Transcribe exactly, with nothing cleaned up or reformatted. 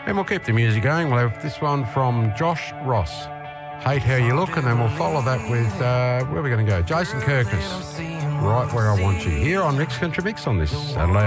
And we'll keep the music going. We'll have this one from Josh Ross, Hate How You Look, and then we'll follow that with, uh, where are we going to go? Jason Kirkness, Right Where I Want You, here on Mix Country Mix on this Saturday